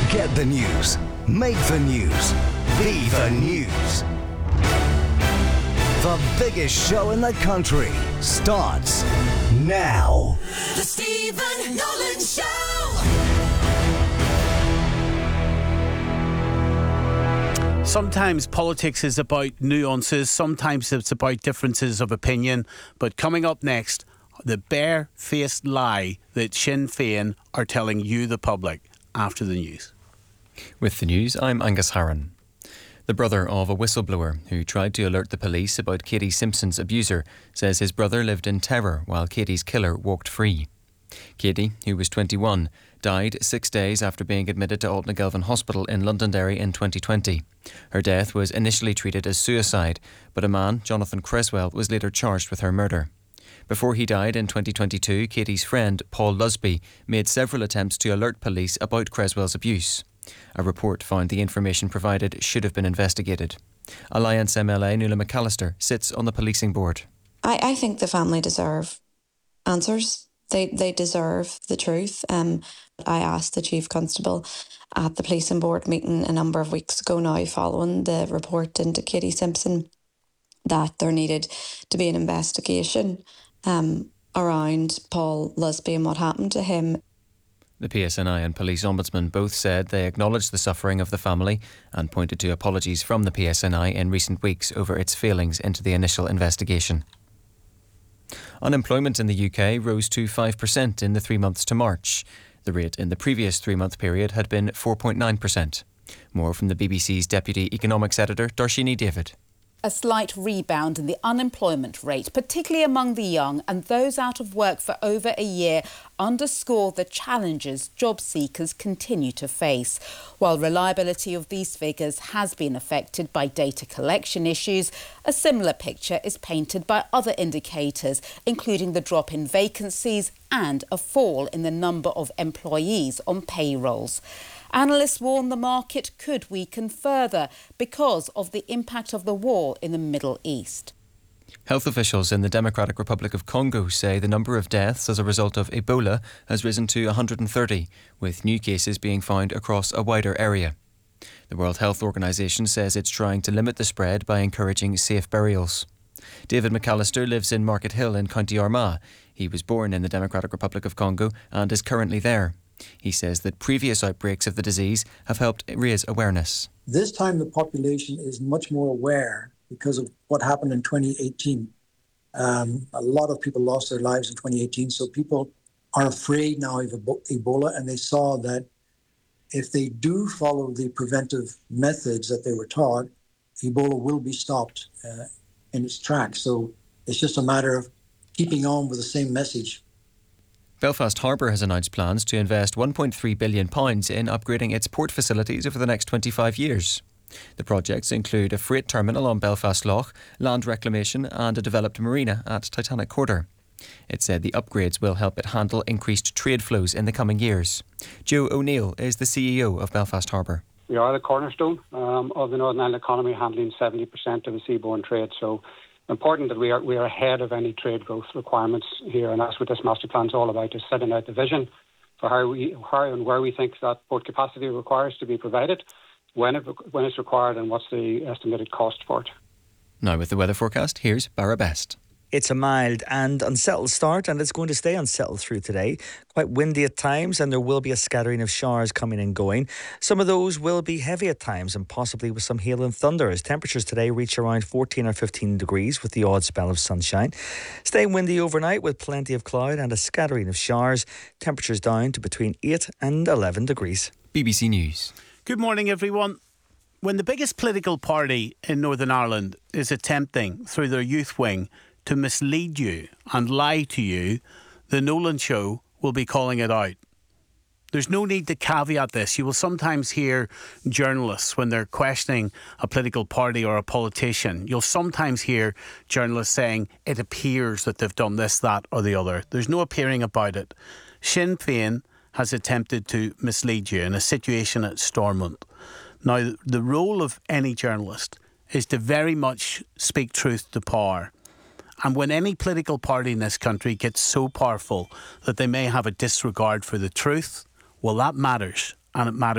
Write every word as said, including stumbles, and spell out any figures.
Get the news. Make the news. Be the news. The biggest show in the country starts now. The Stephen Nolan Show. Sometimes politics is about nuances, sometimes it's about differences of opinion. But coming up next, the bare-faced lie that Sinn Féin are telling you, the public, after the news. With the news, I'm Angus Harron. The brother of a whistleblower who tried to alert the police about Katie Simpson's abuser says his brother lived in terror while Katie's killer walked free. Katie, who was twenty-one, died six days after being admitted to Altnagelvin Hospital in Londonderry in twenty twenty. Her death was initially treated as suicide, but a man, Jonathan Creswell, was later charged with her murder. Before he died in twenty twenty-two, Katie's friend, Paul Lusby, made several attempts to alert police about Creswell's abuse. A report found the information provided should have been investigated. Alliance M L A Nuala McAllister sits on the policing board. I, I think the family deserve answers. They they deserve the truth. Um, I asked the Chief Constable at the policing board meeting a number of weeks ago now, following the report into Katie Simpson, that there needed to be an investigation um, around Paul Lusby and what happened to him. The P S N I and Police Ombudsman both said they acknowledged the suffering of the family and pointed to apologies from the P S N I in recent weeks over its failings into the initial investigation. Unemployment in the U K rose to five percent in the three months to March. The rate in the previous three-month period had been four point nine percent. More from the B B C's Deputy Economics Editor, Darshini David. A slight rebound in the unemployment rate, particularly among the young and those out of work for over a year, underscore the challenges job seekers continue to face. While reliability of these figures has been affected by data collection issues, a similar picture is painted by other indicators, including the drop in vacancies and a fall in the number of employees on payrolls. Analysts warn the market could weaken further because of the impact of the war in the Middle East. Health officials in the Democratic Republic of Congo say the number of deaths as a result of Ebola has risen to one hundred thirty, with new cases being found across a wider area. The World Health Organization says it's trying to limit the spread by encouraging safe burials. David McAllister lives in Market Hill in County Armagh. He was born in the Democratic Republic of Congo and is currently there. He says that previous outbreaks of the disease have helped raise awareness. This time the population is much more aware because of what happened in twenty eighteen. Um, a lot of people lost their lives in twenty eighteen, so people are afraid now of Ebola, and they saw that if they do follow the preventive methods that they were taught, Ebola will be stopped uh, in its tracks. So it's just a matter of keeping on with the same message. Belfast Harbour has announced plans to invest one point three billion pounds in upgrading its port facilities over the next twenty-five years. The projects include a freight terminal on Belfast Lough, land reclamation and a developed marina at Titanic Quarter. It said the upgrades will help it handle increased trade flows in the coming years. Joe O'Neill is the C E O of Belfast Harbour. We are the cornerstone um, of the Northern Ireland economy, handling seventy percent of the seaborne trade. So important that we are we are ahead of any trade growth requirements here, and that's what this master plan is all about: is setting out the vision for how we how and where we think that port capacity requires to be provided, when it when it's required, and what's the estimated cost for it. Now with the weather forecast, here's Barra Best. It's a mild and unsettled start, and it's going to stay unsettled through today. Quite windy at times, and there will be a scattering of showers coming and going. Some of those will be heavy at times, and possibly with some hail and thunder, as temperatures today reach around fourteen or fifteen degrees with the odd spell of sunshine. Staying windy overnight with plenty of cloud and a scattering of showers. Temperatures down to between eight and eleven degrees. B B C News. Good morning, everyone. When the biggest political party in Northern Ireland is attempting, through their youth wing, to mislead you and lie to you, the Nolan Show will be calling it out. There's no need to caveat this. You will sometimes hear journalists, when they're questioning a political party or a politician, you'll sometimes hear journalists saying it appears that they've done this, that or the other. There's no appearing about it. Sinn Féin has attempted to mislead you in a situation at Stormont. Now, the role of any journalist is to very much speak truth to power. And when any political party in this country gets so powerful that they may have a disregard for the truth, well, that matters, and it matters.